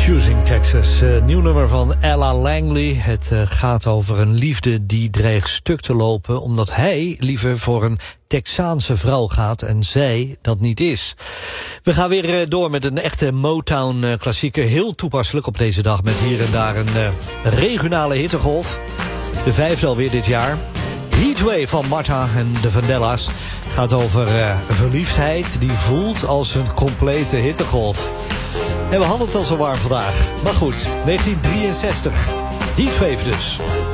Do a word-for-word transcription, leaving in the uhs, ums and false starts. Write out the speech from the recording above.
Choosing Texas, uh, nieuw nummer van Ella Langley. Het uh, gaat over een liefde die dreigt stuk te lopen, omdat hij liever voor een Texaanse vrouw gaat en zij dat niet is. We gaan weer uh, door met een echte Motown-klassieker. Uh, Heel toepasselijk op deze dag, met hier en daar een uh, regionale hittegolf. De vijfde alweer dit jaar. Heatwave van Martha en de Vandellas gaat over uh, verliefdheid die voelt als een complete hittegolf. En we hadden het al zo warm vandaag. Maar goed, negentien drieënzestig. Heatwave dus.